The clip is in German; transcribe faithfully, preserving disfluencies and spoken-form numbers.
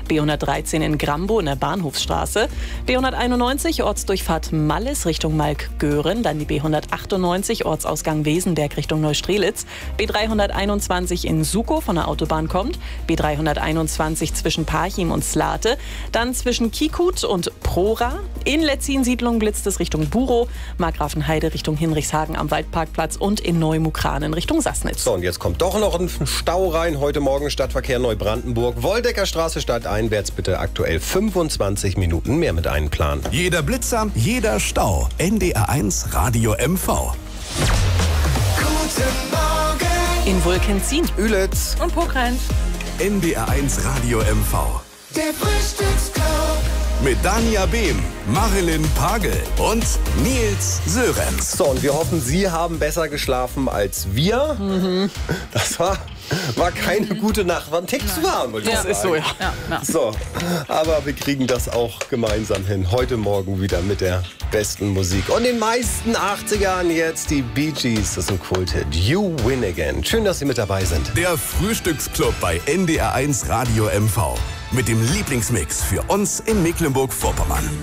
B hundertdreizehn in Grambo in der Bahnhofsstraße, B hunderteinundneunzig Ortsdurchfahrt Malles Richtung Malk-Göhren, dann die B hundertachtundneunzig Ortsausgang Wesenberg Richtung Neustrelitz, B dreihunderteinundzwanzig in Sukow von der Autobahn kommt, B dreihunderteinundzwanzig zwischen Parchim und Slate, dann zwischen Kikut und Prora, in Letzin-Siedlung blitzt es Richtung Burow, Markgrafenheide Richtung Hinrichshagen am Waldparkplatz und in Neumukranen Richtung Sassnitz. So, und jetzt kommt doch noch ein Stau rein. Heute Morgen Stadtverkehr Neubrandenburg. Woldeckerstraße stadteinwärts bitte aktuell fünfundzwanzig Minuten mehr mit einplanen. Jeder Blitzer, jeder Stau. N D R eins Radio M V. Guten Morgen In Wulkenzin Ülitz und Pokrenz. N D R eins Radio M V. Der Frühstücksclub. Mit Dania Behm, Marilyn Pagel und Nils Sörenz. So, und wir hoffen, Sie haben besser geschlafen als wir. Mhm. Das war, war keine mhm. gute Nacht. War ein Tick zu warm, würde ich ja, sagen. Das ist so, ja. ja, ja. So, aber wir kriegen das auch gemeinsam hin. Heute Morgen wieder mit der besten Musik. Und den meisten achtzigern jetzt die Bee Gees. Das ist ein Kulthit. You Win Again. Schön, dass Sie mit dabei sind. Der Frühstücksclub bei N D R eins Radio M V. Mit dem Lieblingsmix für uns in Mecklenburg-Vorpommern.